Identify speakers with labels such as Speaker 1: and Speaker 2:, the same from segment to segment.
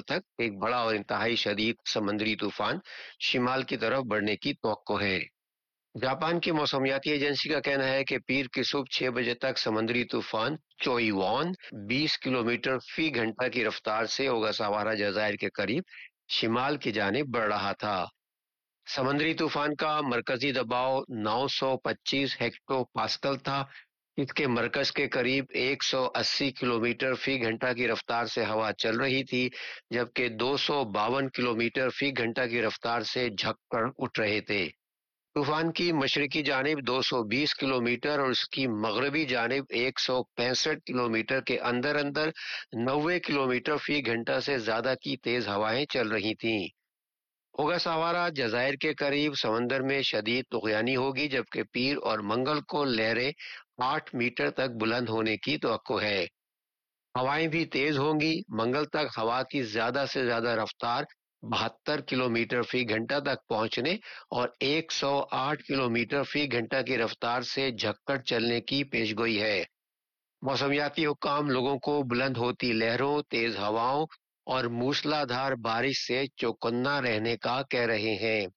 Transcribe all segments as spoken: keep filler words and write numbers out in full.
Speaker 1: تک ایک بڑا اور انتہائی شدید سمندری طوفان شمال کی طرف بڑھنے کی توقع ہے۔ جاپان کی موسمیاتی ایجنسی کا کہنا ہے کہ پیر کی صبح چھ بجے تک سمندری طوفان چوئی وان بیس کلومیٹر فی گھنٹہ کی رفتار سے اوگاساوارا جزائر کے قریب شمال کی جانب بڑھ رہا تھا۔ سمندری طوفان کا مرکزی دباؤ نو سو پچیس ہیکٹو پاسکل تھا۔ اس کے مرکز کے قریب ایک سو اسی کلومیٹر فی گھنٹہ کی رفتار سے ہوا چل رہی تھی، جبکہ دو سو باون کلومیٹر فی گھنٹہ کی رفتار سے جھکڑ اٹھ رہے تھے۔ طوفان کی مشرقی جانب دو سو بیس کلومیٹر اور اس کی مغربی جانب ایک سو پینسٹھ کلومیٹر کے اندر اندر نوے کلومیٹر فی گھنٹہ سے زیادہ کی تیز ہوائیں چل رہی تھیں۔ اوگاساوارا جزائر کے قریب سمندر میں شدید طغیانی ہوگی، جبکہ پیر اور منگل کو لہریں آٹھ میٹر تک بلند ہونے کی توقع ہے۔ ہوائیں بھی تیز ہوں گی۔ منگل تک ہوا کی زیادہ سے زیادہ رفتار بہتر کلومیٹر فی گھنٹہ تک پہنچنے اور ایک سو آٹھ کلومیٹر فی گھنٹہ کی رفتار سے جھکڑ چلنے کی پیشگوئی ہے۔ موسمیاتی حکام لوگوں کو بلند ہوتی لہروں، تیز ہواؤں اور موسلا دھار بارش سے چوکنا رہنے کا کہہ رہے ہیں۔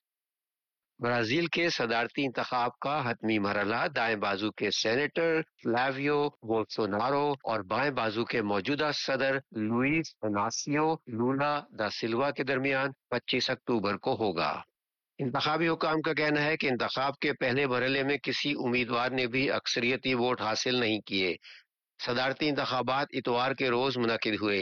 Speaker 1: برازیل کے صدارتی انتخاب کا حتمی مرحلہ دائیں بازو کے سینیٹر فلاویو بولسونارو اور بائیں بازو کے موجودہ صدر لوئس اناسیو لولا دا سلوا کے درمیان پچیس اکتوبر کو ہوگا۔ انتخابی حکام کا کہنا ہے کہ انتخاب کے پہلے مرحلے میں کسی امیدوار نے بھی اکثریتی ووٹ حاصل نہیں کیے۔ صدارتی انتخابات اتوار کے روز منعقد ہوئے۔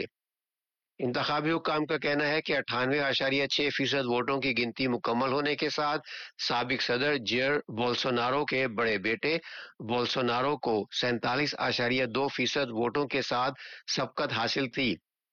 Speaker 1: انتخابی حکام کا کہنا ہے کہ اٹھانوے اشاریہ چھ فیصد ووٹوں کی گنتی مکمل ہونے کے ساتھ سابق صدر جیر بولسونارو کے بڑے بیٹے بولسونارو کو سینتالیس اشاریہ دو فیصد ووٹوں کے ساتھ سبقت حاصل تھی۔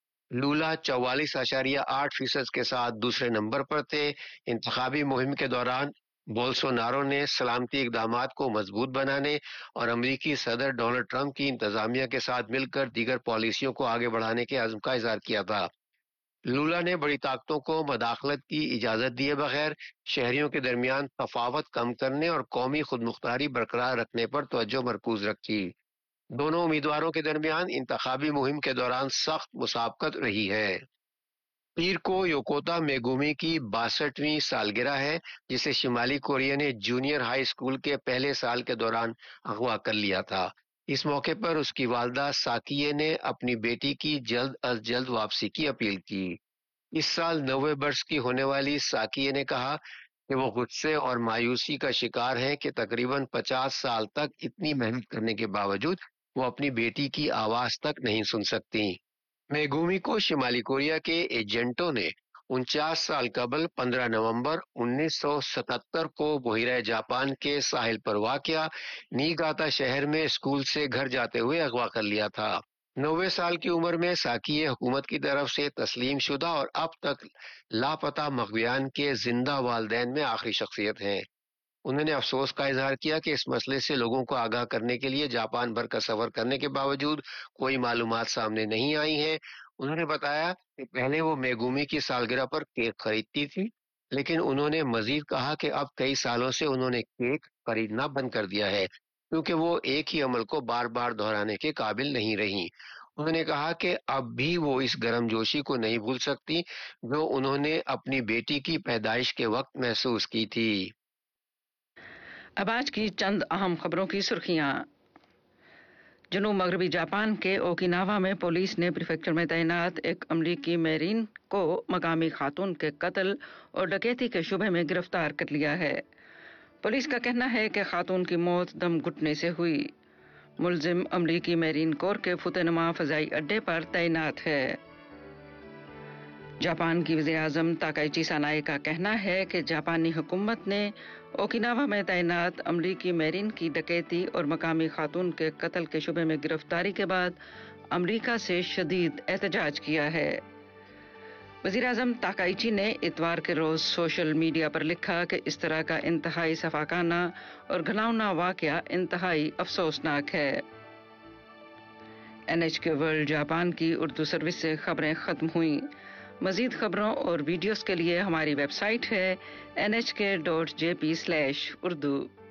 Speaker 1: لولا چوالیس اشاریہ آٹھ فیصد کے ساتھ دوسرے نمبر پر تھے۔ انتخابی مہم کے دوران بولسونارو نے سلامتی اقدامات کو مضبوط بنانے اور امریکی صدر ڈونلڈ ٹرمپ کی انتظامیہ کے ساتھ مل کر دیگر پالیسیوں کو آگے بڑھانے کے عزم کا اظہار کیا تھا۔ لولا نے بڑی طاقتوں کو مداخلت کی اجازت دیے بغیر شہریوں کے درمیان تفاوت کم کرنے اور قومی خود مختاری برقرار رکھنے پر توجہ مرکوز رکھی۔ دونوں امیدواروں کے درمیان انتخابی مہم کے دوران سخت مسابقت رہی ہے۔ پیر کو یوکوتا میگومی کی باسٹھویں سالگرہ ہے، جسے شمالی کوریا نے جونیئر ہائی اسکول کے پہلے سال کے دوران اغوا کر لیا تھا۔ اس موقع پر اس کی والدہ ساکیے نے اپنی بیٹی کی جلد از جلد واپسی کی اپیل کی۔ اس سال نوے برس کی ہونے والی ساکیے نے کہا کہ وہ غصے اور مایوسی کا شکار ہیں کہ تقریباً پچاس سال تک اتنی محنت کرنے کے باوجود وہ اپنی بیٹی کی آواز تک نہیں سن سکتی۔ میگومی کو شمالی کوریا کے ایجنٹوں نے انچاس سال قبل پندرہ نومبر انیس سو ستتر کو بحیرہ جاپان کے ساحل پر واقع نیگاتا شہر میں اسکول سے گھر جاتے ہوئے اغوا کر لیا تھا۔ نوے سال کی عمر میں ساکیے حکومت کی طرف سے تسلیم شدہ اور اب تک لاپتہ مغویان کے زندہ والدین میں آخری شخصیت ہیں۔ انہوں نے افسوس کا اظہار کیا کہ اس مسئلے سے لوگوں کو آگاہ کرنے کے لیے جاپان بھر کا سفر کرنے کے باوجود کوئی معلومات سامنے نہیں آئی ہیں۔ انہوں نے بتایا کہ پہلے وہ میگومی کی سالگرہ پر کیک خریدتی تھی، لیکن انہوں نے مزید کہا کہ اب کئی سالوں سے انہوں نے کیک خریدنا بند کر دیا ہے کیونکہ وہ ایک ہی عمل کو بار بار دہرانے کے قابل نہیں رہیں۔ انہوں نے کہا کہ اب بھی وہ اس گرم جوشی کو نہیں بھول سکتی جو انہوں نے اپنی بیٹی کی پیدائش کے وقت محسوس کی تھی۔
Speaker 2: اب آج کی چند اہم خبروں کی سرخیاں۔ جنوب مغربی جاپان کے اوکیناوا میں پولیس نے پریفیکچر میں تعینات ایک امریکی میرین کو مقامی خاتون کے قتل اور ڈکیتی کے شبہ میں گرفتار کر لیا ہے۔ پولیس کا کہنا ہے کہ خاتون کی موت دم گھٹنے سے ہوئی۔ ملزم امریکی میرین کور کے فتح نما فضائی اڈے پر تعینات ہے۔ جاپان کی وزیر اعظم تاکائچی سانائے کا کہنا ہے کہ جاپانی حکومت نے اوکیناوا میں تعینات امریکی میرین کی ڈکیتی اور مقامی خاتون کے قتل کے شبہ میں گرفتاری کے بعد امریکہ سے شدید احتجاج کیا ہے۔ وزیر اعظم تاکائچی نے اتوار کے روز سوشل میڈیا پر لکھا کہ اس طرح کا انتہائی سفاکانہ اور گھناؤنا واقعہ انتہائی افسوسناک ہے۔ این ایچ کے ورلڈ جاپان کی اردو سروس سے خبریں ختم ہوئیں۔ مزید خبروں اور ویڈیوز کے لیے ہماری ویب سائٹ ہے این ایچ کے dot J P slash Urdu.